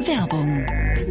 Werbung.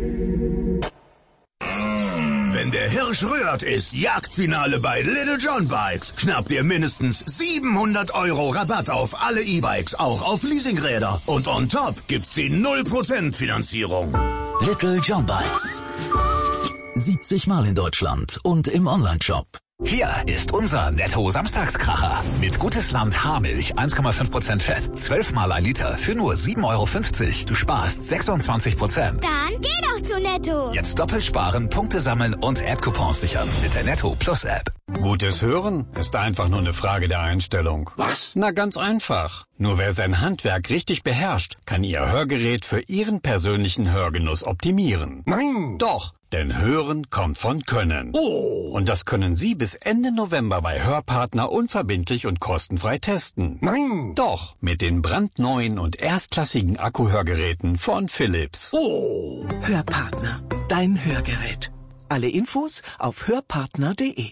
Wenn der Hirsch rührt, ist Jagdfinale bei Little John Bikes. Schnappt ihr mindestens 700 € Rabatt auf alle E-Bikes, auch auf Leasingräder. Und on top gibt's die 0% Finanzierung. Little John Bikes. 70 Mal in Deutschland und im Onlineshop. Hier ist unser Netto-Samstagskracher. Mit Gutes Land Haarmilch, 1,5% Fett, 12 mal 1 Liter für nur 7,50 €. Du sparst 26%. Dann geh doch zu Netto. Jetzt doppelt sparen, Punkte sammeln und Ad-Coupons sichern mit der Netto Plus App. Gutes Hören ist einfach nur eine Frage der Einstellung. Was? Na, ganz einfach. Nur wer sein Handwerk richtig beherrscht, kann Ihr Hörgerät für Ihren persönlichen Hörgenuss optimieren. Nein! Doch, denn Hören kommt von Können. Oh! Und das können Sie bis Ende November bei Hörpartner unverbindlich und kostenfrei testen. Nein! Doch, mit den brandneuen und erstklassigen Akkuhörgeräten von Philips. Oh! Hörpartner, dein Hörgerät. Alle Infos auf hörpartner.de.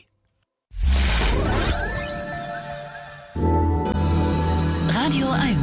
Radio 1.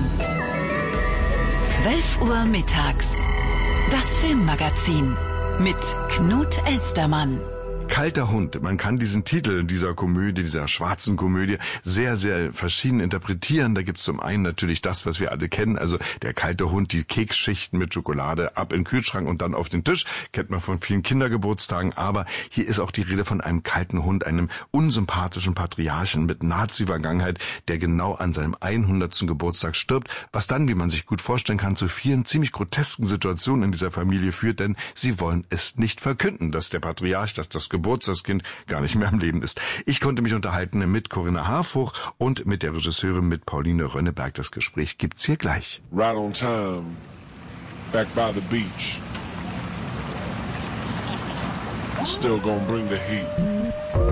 12 Uhr mittags. Das Filmmagazin mit Knut Elstermann. Kalter Hund. Man kann diesen Titel dieser Komödie, dieser schwarzen Komödie, sehr, sehr verschieden interpretieren. Da gibt's zum einen natürlich das, was wir alle kennen, also der kalte Hund, die Keksschichten mit Schokolade ab in den Kühlschrank und dann auf den Tisch. Kennt man von vielen Kindergeburtstagen. Aber hier ist auch die Rede von einem kalten Hund, einem unsympathischen Patriarchen mit Nazi-Vergangenheit, der genau an seinem 100. Geburtstag stirbt, was dann, wie man sich gut vorstellen kann, zu vielen ziemlich grotesken Situationen in dieser Familie führt, denn sie wollen es nicht verkünden, dass der Patriarch, dass das Geburtstagskind gar nicht mehr am Leben ist. Ich konnte mich unterhalten mit Corinna Harfuch und mit der Regisseurin, mit Pauline Rönneberg. Das Gespräch gibt's hier gleich. Right on time, back by the beach. Still gonna bring the heat.